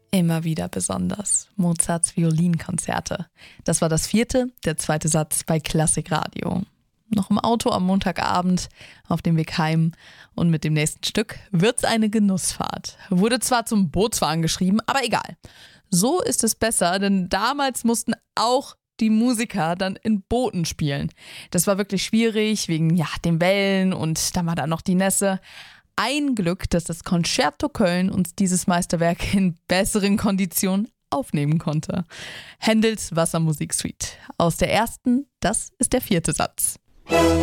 Immer wieder besonders. Mozarts Violinkonzerte. Das war das 4., der 2. Satz bei Klassikradio. Noch im Auto am Montagabend, auf dem Weg heim. Und mit dem nächsten Stück wird's eine Genussfahrt. Wurde zwar zum Bootsfahren geschrieben, aber egal. So ist es besser, denn damals mussten auch die Musiker dann in Booten spielen. Das war wirklich schwierig, wegen den Wellen und dann war da noch die Nässe. Ein Glück, dass das Concerto Köln uns dieses Meisterwerk in besseren Konditionen aufnehmen konnte. Händels Wassermusiksuite. Aus der 1., das ist der 4. Satz.